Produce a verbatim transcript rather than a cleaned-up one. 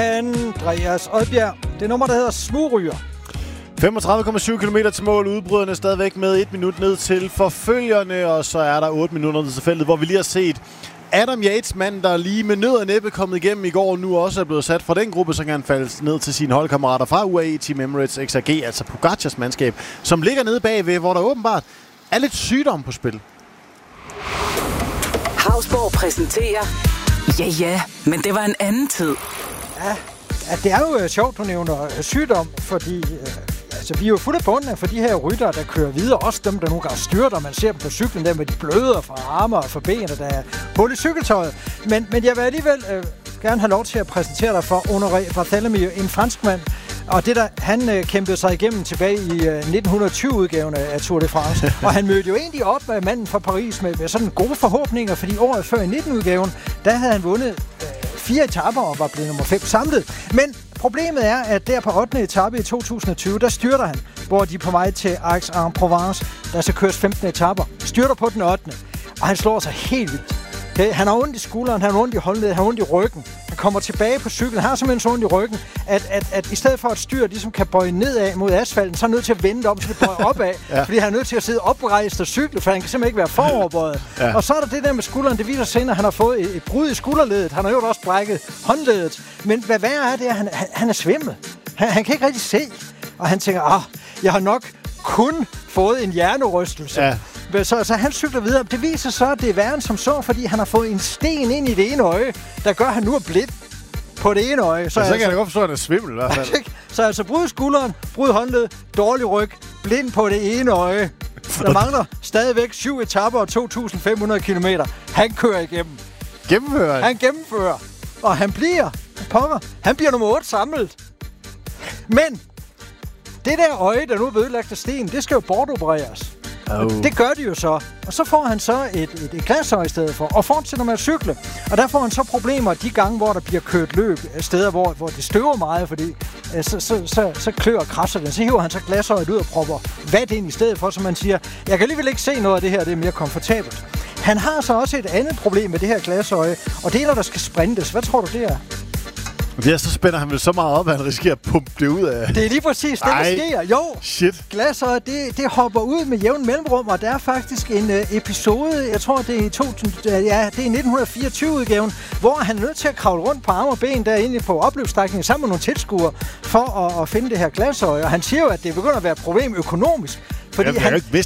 Andreas Odbjerg. Det nummer, der hedder Smugryger. femogtredive komma syv kilometer til mål. Udbryderne stadigvæk med et minut ned til forfølgerne, og så er der otte minutter ned til feltet, hvor vi lige har set Adam Yates, mand, der lige med nød og næppe kommet igennem i går, nu også er blevet sat fra den gruppe, så kan han falde ned til sine holdkammerater fra U A E Team Emirates X R G, altså Pogacars mandskab, som ligger nede bagved, hvor der åbenbart er lidt sygdom på spil. Hausborg præsenterer. Ja, ja, men det var en anden tid. Ja, ja det er jo uh, sjovt, du nævner uh, sygdom, fordi uh, altså, vi er jo fuldt af bunden for de her ryttere, der kører videre. Også dem, der nogle gange styrter. Man ser dem på cyklen, der med de bløder fra arme og fra ben, og der er hul i cykeltøjet. Men, men jeg vil alligevel uh, gerne have lov til at præsentere dig for Honoré Barthélemy, en franskmand. Og det der, han øh, kæmpede sig igennem tilbage i øh, nitten tyve-udgaven af Tour de France. Og han mødte jo egentlig op med manden fra Paris med, med sådan gode forhåbninger, fordi året før i nitten-udgaven, der havde han vundet øh, fire etaper og var blevet nummer fem samlet. Men problemet er, at der på ottende etape i to tusind og tyve, der styrter han, hvor de er på vej til Aix-en-Provence, der så køres femten etaper. Styrter på den ottende og han slår sig helt vildt. Okay, han har ondt i skulderen, han har ondt i håndledet, han har ondt i ryggen. Han kommer tilbage på cyklen, han har simpelthen så ondt i ryggen, at, at, at i stedet for at styret ligesom kan bøje nedad mod asfalten, så er han nødt til at vende om, så det bøjer opad, ja. Fordi han er nødt til at sidde oprejst og cykle, for han kan simpelthen ikke være foroverbøjet. Ja. Og så er der det der med skulderen, det viser sig, at han har fået et, et brud i skulderledet, han har jo også brækket håndledet, men hvad værre er det, at han, han, han er svimmel. Han, han kan ikke rigtig se, og han tænker, ah, jeg har nok kun fået en hjernerystelse. Ja. Så, så han cykler videre. Det viser så, at det er værre end som så, fordi han har fået en sten ind i det ene øje, der gør, at han nu er blind på det ene øje. Så, så altså, kan jeg da godt forstå, at han er svimmel i hvert fald. Så altså brud skulderen, brud håndled, dårlig ryg, blind på det ene øje. Der mangler stadigvæk syv etaper og to tusind fem hundrede kilometer. Han kører igennem. Gennemfører han? Han gennemfører. Og han bliver, pokker, han bliver nummer otte samlet. Men det der øje, der nu er vedlagt af sten, det skal jo bortopereres. Oh. Det gør de jo så. Og så får han så et, et, et glasøje i stedet for, og fortsætter med at cykle. Og der får han så problemer de gange, hvor der bliver kørt løb, steder, hvor, hvor det støver meget, fordi øh, så, så, så, så klør og krasser det. Så hiver han så glasøjet ud og propper vat ind i stedet for, så man siger, jeg kan alligevel ikke se noget af det her, det er mere komfortabelt. Han har så også et andet problem med det her glasøje, og det er, når der skal sprintes. Hvad tror du, det er? Ja, så spænder han vel så meget op, at han risikerer at pumpe det ud af... Det er lige præcis det, der sker. Jo, shit. Glasøjet, det, det hopper ud med jævn mellemrum, og der er faktisk en uh, episode, jeg tror, det er i to tusind, uh, ja, det er nitten fireogtyve-udgaven, hvor han er nødt til at kravle rundt på arme og ben derinde på opløbsstrækningen sammen med nogle tilskuere for at, at finde det her glasøje. Og han siger jo, at det begynder at være et problem økonomisk. Fordi Jamen, han, jeg